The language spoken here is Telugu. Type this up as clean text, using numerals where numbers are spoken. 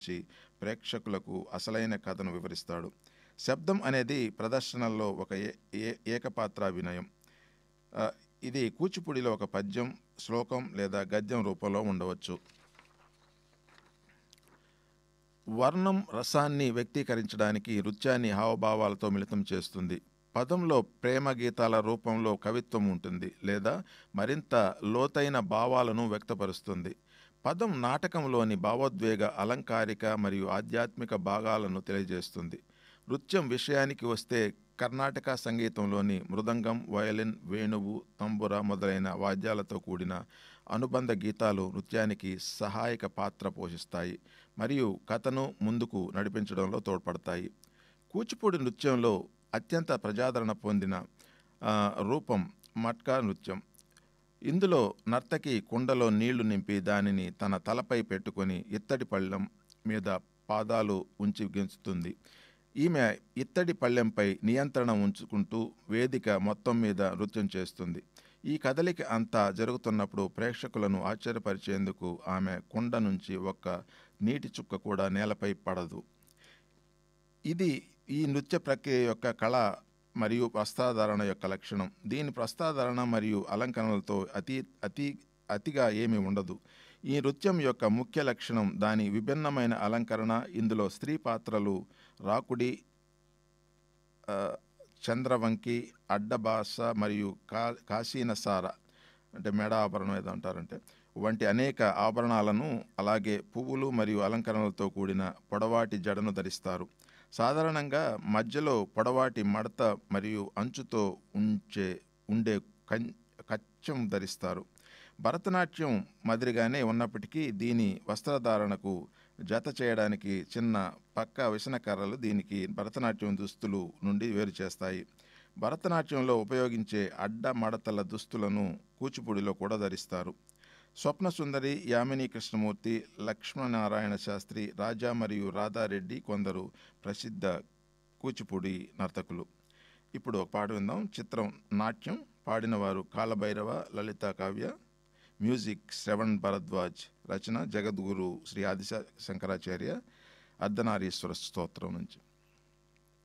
నుంచి ప్రేక్షకులకు అసలైన కథను వివరిస్తాడు. శబ్దం అనేది ప్రదర్శనల్లో ఒక ఏకపాత్రాభినయం. ఇది కూచిపూడిలో ఒక పద్యం, శ్లోకం లేదా గద్యం రూపంలో ఉండవచ్చు. వర్ణం రసాన్ని వ్యక్తీకరించడానికి నృత్యాన్ని హావభావాలతో మిళితం చేస్తుంది. పదంలో ప్రేమ గీతాల రూపంలో కవిత్వం ఉంటుంది లేదా మరింత లోతైన భావాలను వ్యక్తపరుస్తుంది. పదం నాటకంలోని భావోద్వేగ, అలంకారిక మరియు ఆధ్యాత్మిక భాగాలను తెలియజేస్తుంది. నృత్యం విషయానికి వస్తే కర్ణాటక సంగీతంలోని మృదంగం, వయలిన్, వేణువు, తంబుర మొదలైన వాద్యాలతో కూడిన అనుబంధ గీతాలు నృత్యానికి సహాయక పాత్ర పోషిస్తాయి మరియు కథను ముందుకు నడిపించడంలో తోడ్పడతాయి. కూచిపూడి నృత్యంలో అత్యంత ప్రజాదరణ పొందిన రూపం మట్కా నృత్యం. ఇందులో నర్తకి కుండలో నీళ్లు నింపి దానిని తన తలపై పెట్టుకొని ఇత్తడి పళ్ళెం మీద పాదాలు ఉంచి గెంచుతుంది. ఈమె ఇత్తడి పళ్ళెంపై నియంత్రణ ఉంచుకుంటూ వేదిక మొత్తం మీద నృత్యం చేస్తుంది. ఈ కదలిక అంతా జరుగుతున్నప్పుడు ప్రేక్షకులను ఆశ్చర్యపరిచేందుకు ఆమె కుండ నుంచి ఒక్క నీటి చుక్క కూడా నేలపై పడదు. ఇది ఈ నృత్య ప్రక్రియ యొక్క కళ మరియు వస్త్రధారణ యొక్క లక్షణం. దీని వస్త్రధారణ మరియు అలంకరణలతో అతిగా ఏమీ ఉండదు. ఈ నృత్యం యొక్క ముఖ్య లక్షణం దాని విభిన్నమైన అలంకరణ. ఇందులో స్త్రీ పాత్రలు రాకుడి, చంద్రవంకి, అడ్డబాస మరియు కాశీనసార అంటే మెడ ఆభరణం ఏదో అంటారంటే వంటి అనేక ఆభరణాలను, అలాగే పువ్వులు మరియు అలంకరణలతో కూడిన పొడవాటి జడను ధరిస్తారు. సాధారణంగా మధ్యలో పొడవాటి మడత మరియు అంచుతో ఉండే కచ్చం ధరిస్తారు. భరతనాట్యం మాదిరిగానే ఉన్నప్పటికీ దీని వస్త్రధారణకు జత చేయడానికి చిన్న పక్క విసనకర్రలు దీనికి భరతనాట్యం దుస్తులు నుండి వేరు చేస్తాయి. భరతనాట్యంలో ఉపయోగించే అడ్డ మడతల దుస్తులను కూచిపూడిలో కూడా ధరిస్తారు. స్వప్న సుందరి, యామిని కృష్ణమూర్తి, లక్ష్మీనారాయణ శాస్త్రి, రాజా మరియు రాధారెడ్డి కొందరు ప్రసిద్ధ కూచిపూడి నర్తకులు. ఇప్పుడు ఒక పాట విందాం. చిత్రం నాట్యం. పాడినవారు కాలభైరవ, లలిత కావ్య. మ్యూజిక్ శ్రవణ్ భరద్వాజ్. రచన జగద్గురు శ్రీ ఆదిశంకరాచార్య. అర్ధనారీశ్వర స్తోత్రం నుంచి.